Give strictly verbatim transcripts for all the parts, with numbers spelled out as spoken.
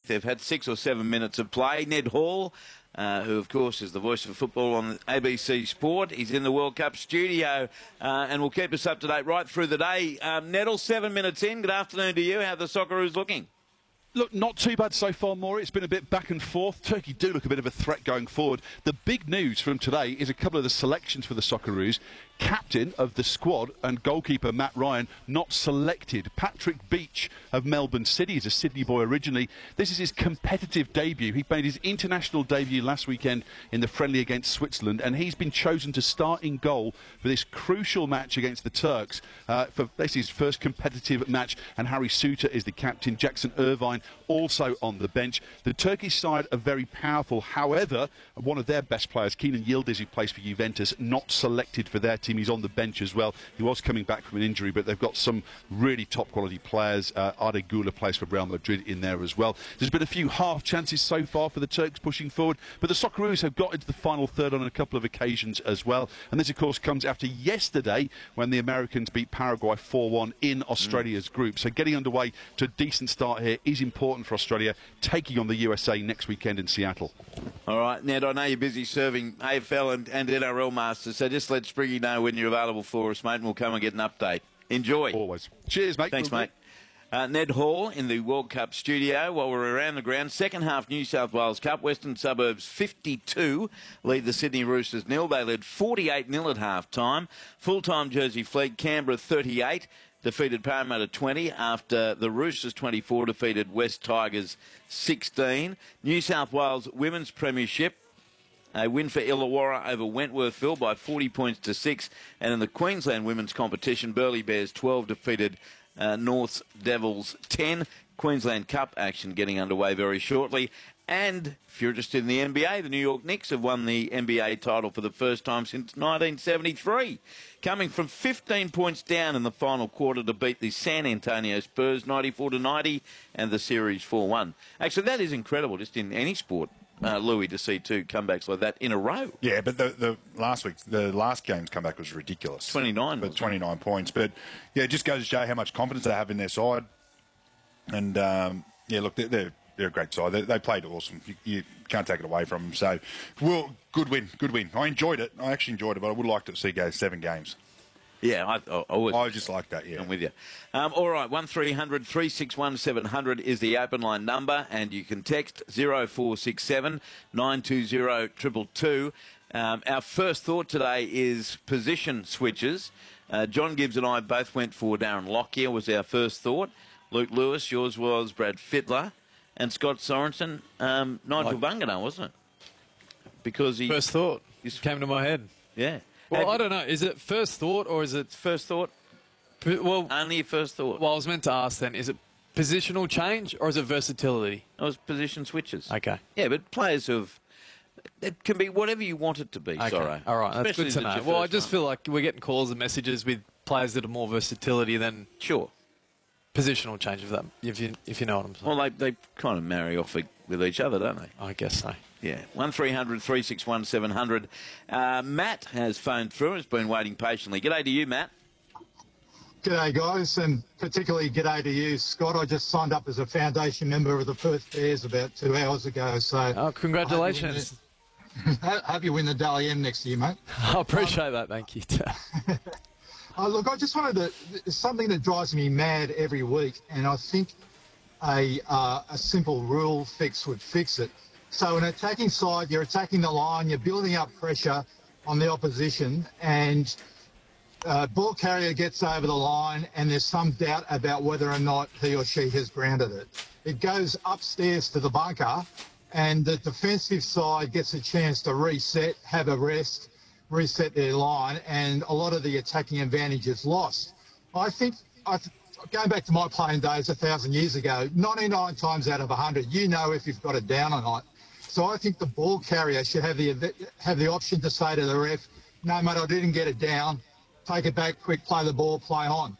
They've had six or seven minutes of play. Ned Hall, uh, who, of course, is the voice of football on A B C Sport, he's in the World Cup studio uh, and will keep us up to date right through the day. Um, Nettle, seven minutes in. Good afternoon to you. How are the Socceroos looking? Look, not too bad so far, Maury. It's been a bit back and forth. Turkey do look a bit of a threat going forward. The big news from today is a couple of the selections for the Socceroos. Captain of the squad and goalkeeper Matt Ryan not selected. Patrick Beach of Melbourne City is a Sydney boy originally. This is his competitive debut. He made his international debut last weekend in the friendly against Switzerland, and he's been chosen to start in goal for this crucial match against the Turks. Uh, for this is his first competitive match, and Harry Suter is the captain. Jackson Irvine also on the bench. The Turkish side are very powerful. However, one of their best players, Kenan Yildiz, who plays for Juventus, not selected for their team. He's on the bench as well. He was coming back from an injury, but they've got some really top quality players. Uh, Arda Güler plays for Real Madrid in there as well. There's been a few half chances so far for the Turks pushing forward, but the Socceroos have got into the final third on a couple of occasions as well. And this, of course, comes after yesterday when the Americans beat Paraguay four one in Australia's mm. group. So getting underway to a decent start here is important for Australia, taking on the U S A next weekend in Seattle. All right, Ned, I know you're busy serving A F L and, and N R L Masters, so just let Spriggy know when you're available for us, mate, and we'll come and get an update. Enjoy. Always. Cheers, mate. Thanks, mate. Uh, Ned Hall in the World Cup studio. While we're around the ground, second half New South Wales Cup, Western Suburbs fifty-two lead the Sydney Roosters nil. They led forty-eight nil at half time. Full-time Jersey Flegg, Canberra thirty-eight. Defeated Parramatta twenty after the Roosters twenty-four defeated West Tigers sixteen. New South Wales Women's Premiership, a win for Illawarra over Wentworthville by forty points to six. And in the Queensland Women's Competition, Burleigh Bears twelve defeated uh, North Devils ten. Queensland Cup action getting underway very shortly. And if you're interested in the N B A, the New York Knicks have won the N B A title for the first time since nineteen seventy-three, coming from fifteen points down in the final quarter to beat the San Antonio Spurs ninety-four to ninety and the series four one. Actually, that is incredible, just in any sport, uh, Louis, to see two comebacks like that in a row. Yeah, but the, the last week, the last game's comeback was ridiculous. twenty-nine. But twenty-nine it? points. But, yeah, it just goes to show how much confidence they have in their side. And, um, yeah, look, they're... they're They're a great side. They, they played awesome. You, you can't take it away from them. So, well, good win, good win. I enjoyed it. I actually enjoyed it, but I would like to see it go seven games. Yeah, I, I always... I just like that, yeah. I'm with you. Um, all right, one three hundred three six one seven hundred is the open line number, and you can text zero four six seven nine two zero two two two. Um, our first thought today is position switches. Uh, John Gibbs and I both went for Darren Lockyer was our first thought. Luke Lewis, yours was Brad Fittler. And Scott Sorensen, um, Nigel like, Bungano, wasn't it? Because he... First thought. Came to my head. Yeah. Well, Have I don't know. Is it first thought or is it... First thought? Well, Only your first thought. Well, I was meant to ask then, is it positional change or is it versatility? It was position switches. Okay. Yeah, but players have... It can be whatever you want it to be, okay. Sorry. All right, that's Especially good to know. Well, I just one. feel like we're getting calls and messages with players that are more versatility than... Sure. Positional change of that, if you if you know what I'm saying. Well, they they kind of marry off with each other, don't they? I guess so. Yeah. one three hundred three six one seven hundred. Uh, Matt has phoned through and has been waiting patiently. G'day to you, Matt. G'day, guys, and particularly g'day to you, Scott. I just signed up as a foundation member of the Perth Bears about two hours ago. So, oh, congratulations! I hope you win the, I hope you win the Dally M next year, mate. I appreciate um, that. Thank you. Uh, look, I just wanted to... It's something that drives me mad every week, and I think a, uh, a simple rule fix would fix it. So an attacking side, you're attacking the line, you're building up pressure on the opposition, and uh, ball carrier gets over the line, and there's some doubt about whether or not he or she has grounded it. It goes upstairs to the bunker, and the defensive side gets a chance to reset, have a rest, reset their line, and a lot of the attacking advantage is lost. I think, I th- going back to my playing days a thousand years ago, ninety-nine times out of one hundred, you know if you've got it down or not. So I think the ball carrier should have the have the option to say to the ref, no, mate, I didn't get it down, take it back quick, play the ball, play on.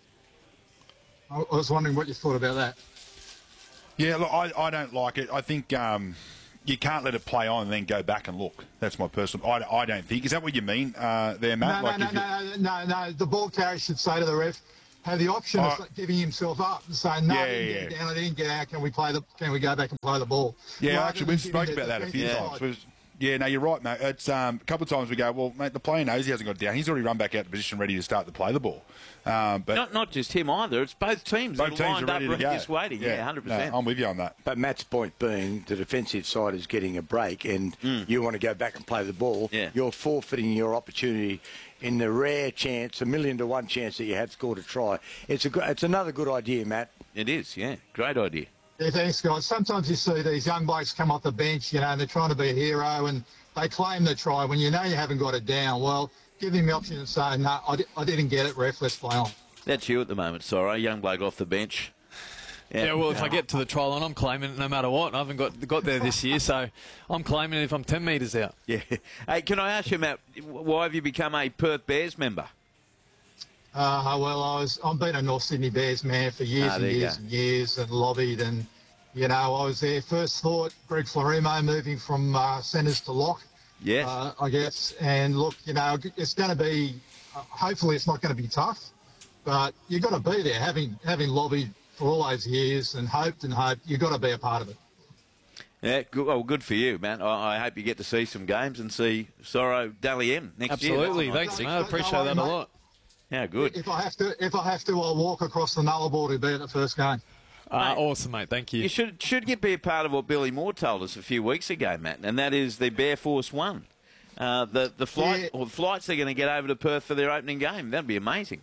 I, I was wondering what you thought about that. Yeah, look, I, I don't like it. I think... Um You can't let it play on and then go back and look. That's my personal... I, I don't think. Is that what you mean uh, there, Matt? No, like no, no, no, no, no, no. The ball carrier should say to the ref, had the option Oh. of giving himself up and saying, no, Yeah, I didn't yeah, get yeah. down, I didn't get out, can we play the, can we go back and play the ball? Yeah, Rather actually, than we've giving spoken the about that a few defensive times. side. We've- Yeah, no, you're right, mate. It's um, a couple of times we go, well, mate, the player knows he hasn't got it down. He's already run back out to position ready to start to play the ball. Um, but Not not just him either. It's both teams both that teams lined are ready up to go. just waiting. Yeah, one hundred percent. No, I'm with you on that. But Matt's point being the defensive side is getting a break and you want to go back and play the ball. Yeah. You're forfeiting your opportunity in the rare chance, a million to one chance that you had scored a try. It's, a, go- it's another good idea, Matt. It is, yeah. Great idea. Yeah, thanks, guys. Sometimes you see these young blokes come off the bench, you know, and they're trying to be a hero and they claim the try when you know you haven't got it down. Well, give him the option and say, no, I, di- I didn't get it, ref, let's play on. That's you at the moment, Sorrow. Young bloke off the bench. Yeah, well, if I get to the try line, I'm claiming it no matter what. I haven't got got there this year, so I'm claiming it if I'm ten metres out. Yeah. Hey, can I ask you, Matt, why have you become a Perth Bears member? Uh, well, I was, I've been a North Sydney Bears man for years Ah, and there you years go. and years and lobbied and, you know, I was there. First thought, Greg Florimo moving from uh, centres to lock, Yes. uh, I guess. And look, you know, it's going to be, uh, hopefully it's not going to be tough, but you've got to be there. Having, having lobbied for all those years and hoped and hoped, you've got to be a part of it. Yeah, good, well, good for you, man. I, I hope you get to see some games and see Sorrow Dally M next year. Absolutely. That's Thanks, nice. mate. I appreciate that a lot. Yeah, good. If I have to, if I have to, I'll walk across the Nullarbor to be at the first game. Uh, awesome, mate. Thank you. You should should get be a part of what Billy Moore told us a few weeks ago, Matt, and that is the Bear Force One. Uh, the the flight Yeah. or the flights they're going to get over to Perth for their opening game. That'd be amazing.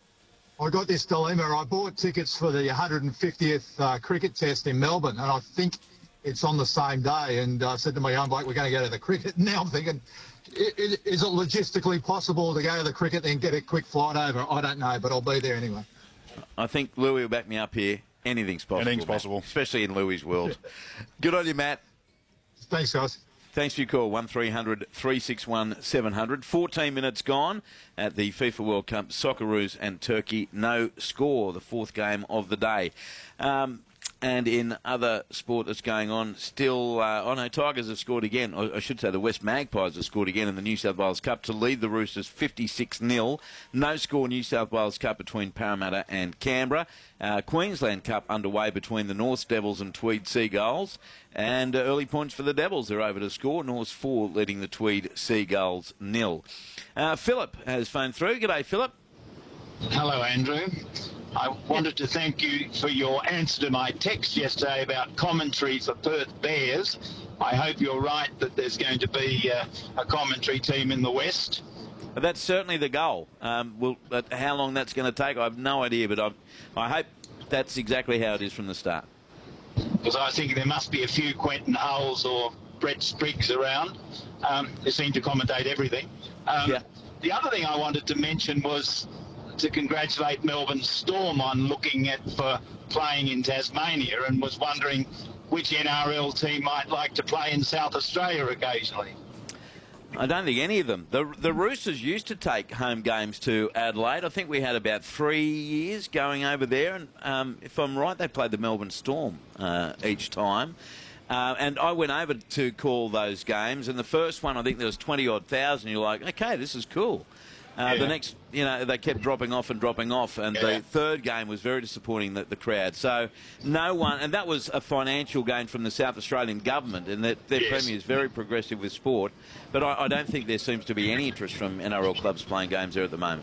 I got this dilemma. I bought tickets for the one hundred fiftieth uh, cricket test in Melbourne, and I think it's on the same day. And I said to my young bloke, we're going to go to the cricket. And now I'm thinking, i- i- is it logistically possible to go to the cricket and get a quick flight over? I don't know, but I'll be there anyway. I think Louis will back me up here. Anything's possible. Anything's Matt, possible. especially in Louis' world. Good on you, Matt. Thanks, guys. Thanks for your call, one three hundred three six one seven hundred. fourteen minutes gone at the FIFA World Cup. Socceroos and Turkey, no score, the fourth game of the day. Um, and in other sport that's going on, still, uh, oh no, Tigers have scored again. Or I should say the West Magpies have scored again in the New South Wales Cup to lead the Roosters fifty-six nil. No score New South Wales Cup between Parramatta and Canberra. Uh, Queensland Cup underway between the North Devils and Tweed Seagulls. And uh, early points for the Devils. They're over to score. North four leading the Tweed Seagulls nil. Uh, Philip has phoned through. G'day, Philip. Hello, Andrew. I wanted to thank you for your answer to my text yesterday about commentary for Perth Bears. I hope you're right that there's going to be uh, a commentary team in the West. But that's certainly the goal. Um, will, but how long that's going to take, I have no idea. But I, I hope that's exactly how it is from the start. Because I was thinking there must be a few Quentin Hulls or Brett Spriggs around. Um, they seem to commentate everything. Um, Yeah. The other thing I wanted to mention was to congratulate Melbourne Storm on looking at for playing in Tasmania, and was wondering which N R L team might like to play in South Australia occasionally. I don't think any of them. The the Roosters used to take home games to Adelaide. I think we had about three years going over there. And um, if I'm right, they played the Melbourne Storm uh, each time. Uh, and I went over to call those games. And the first one, I think there was twenty-odd thousand. You're like, okay, this is cool. Uh, Yeah. The next, you know, they kept dropping off and dropping off, and Yeah. the third game was very disappointing, the, the crowd. So no one, and that was a financial gain from the South Australian government, and that their Yes. premier is very progressive with sport. But I, I don't think there seems to be any interest from N R L clubs playing games there at the moment.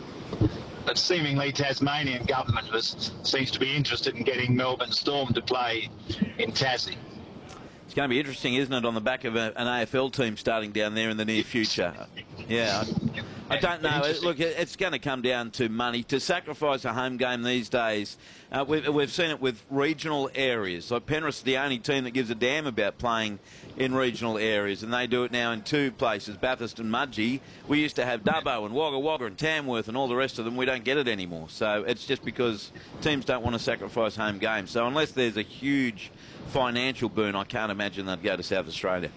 But seemingly Tasmanian government was, seems to be interested in getting Melbourne Storm to play in Tassie. It's going to be interesting, isn't it, on the back of a, an A F L team starting down there in the near future? Yeah, I, I don't know. Interesting. Look, it's going to come down to money. To sacrifice a home game these days, uh, we've, we've seen it with regional areas. Like Penrith's the only team that gives a damn about playing in regional areas, and they do it now in two places, Bathurst and Mudgee. We used to have Dubbo and Wagga Wagga and Tamworth and all the rest of them. We don't get it anymore. So it's just because teams don't want to sacrifice home games. So unless there's a huge financial boon, I can't imagine they'd go to South Australia.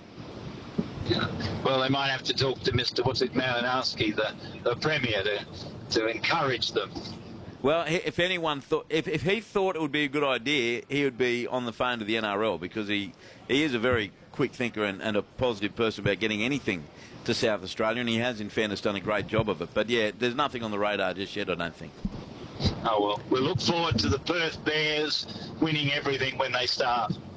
Well, they might have to talk to Mister What's it, Malinowski, the, the Premier, to, to encourage them. Well, he- if anyone thought, if, if he thought it would be a good idea, he would be on the phone to the N R L, because he, he is a very quick thinker and, and a positive person about getting anything to South Australia, and he has, in fairness, done a great job of it. But yeah, there's nothing on the radar just yet, I don't think. Oh, well, we'll look forward to the Perth Bears winning everything when they start.